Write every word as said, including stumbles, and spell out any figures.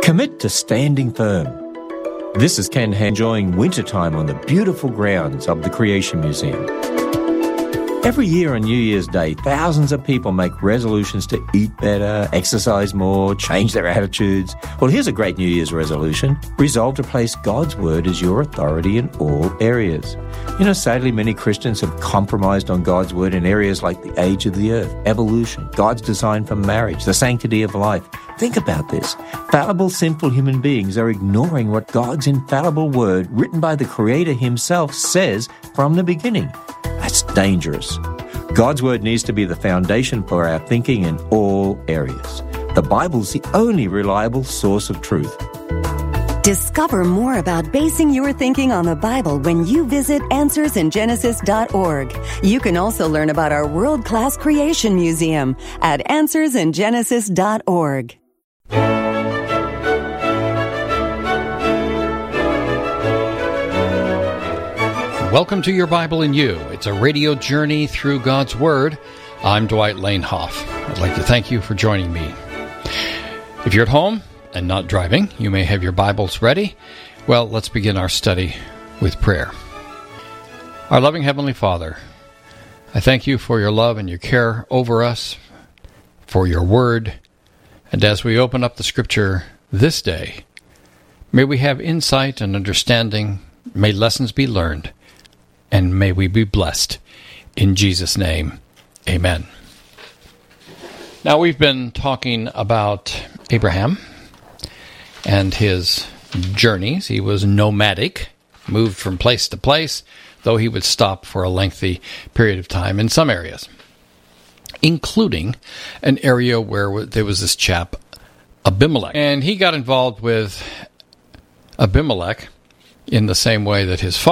Commit to standing firm. This is Ken enjoying wintertime on the beautiful grounds of the Creation Museum. Every year on New Year's Day, thousands of people make resolutions to eat better, exercise more, change their attitudes. Well, here's a great New Year's resolution. Resolve to place God's Word as your authority in all areas. You know, sadly, many Christians have compromised on God's Word in areas like the age of the earth, evolution, God's design for marriage, the sanctity of life. Think about this. Fallible, sinful human beings are ignoring what God's infallible Word, written by the Creator Himself, says from the beginning. That's dangerous. God's Word needs to be the foundation for our thinking in all areas. The Bible's the only reliable source of truth. Discover more about basing your thinking on the Bible when you visit answers in genesis dot org. You can also learn about our world-class creation museum at answers in genesis dot org. Welcome to Your Bible in You. It's a radio journey through God's Word. I'm Dwight Lanehoff. I'd like to thank you for joining me. If you're at home and not driving, you may have your Bibles ready. Well, let's begin our study with prayer. Our loving Heavenly Father, I thank you for your love and your care over us, for your Word, and as we open up the Scripture this day, may we have insight and understanding, may lessons be learned, and may we be blessed. In Jesus' name, amen. Now, we've been talking about Abraham and his journeys. He was nomadic, moved from place to place, though he would stop for a lengthy period of time in some areas, including an area where there was this chap, Abimelech. And he got involved with Abimelech in the same way that his father